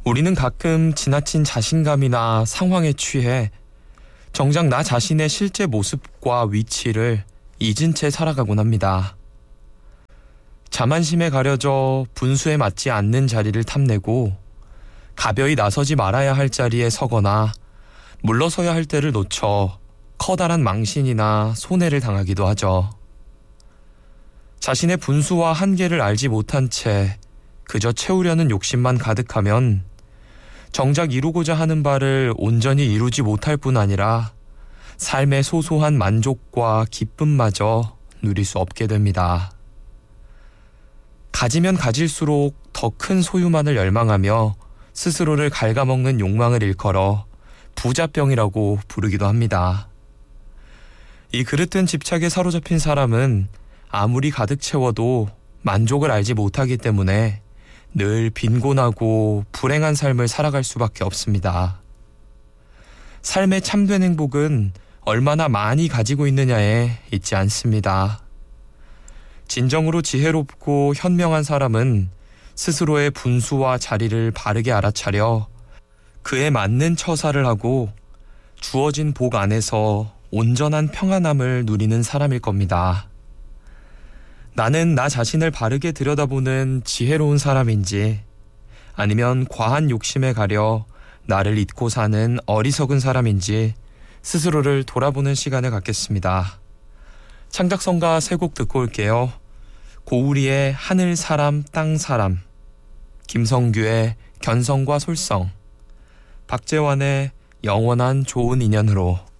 우리는 가끔 지나친 자신감이나 상황에 취해 정작 나 자신의 실제 모습과 위치를 잊은 채 살아가곤 합니다. 자만심에 가려져 분수에 맞지 않는 자리를 탐내고 가벼이 나서지 말아야 할 자리에 서거나 물러서야 할 때를 놓쳐 커다란 망신이나 손해를 당하기도 하죠. 자신의 분수와 한계를 알지 못한 채 그저 채우려는 욕심만 가득하면 정작 이루고자 하는 바를 온전히 이루지 못할 뿐 아니라 삶의 소소한 만족과 기쁨마저 누릴 수 없게 됩니다. 가지면 가질수록 더 큰 소유만을 열망하며 스스로를 갉아먹는 욕망을 일컬어 부자병이라고 부르기도 합니다. 이 그릇된 집착에 사로잡힌 사람은 아무리 가득 채워도 만족을 알지 못하기 때문에 늘 빈곤하고 불행한 삶을 살아갈 수밖에 없습니다. 삶의 참된 행복은 얼마나 많이 가지고 있느냐에 있지 않습니다. 진정으로 지혜롭고 현명한 사람은 스스로의 분수와 자리를 바르게 알아차려 그에 맞는 처사를 하고 주어진 복 안에서 온전한 평안함을 누리는 사람일 겁니다. 나는 나 자신을 바르게 들여다보는 지혜로운 사람인지 아니면 과한 욕심에 가려 나를 잊고 사는 어리석은 사람인지 스스로를 돌아보는 시간을 갖겠습니다. 창작성가 세 곡 듣고 올게요. 고우리의 하늘 사람 땅 사람, 김성규의 견성과 솔성, 박재환의 영원한 좋은 인연으로.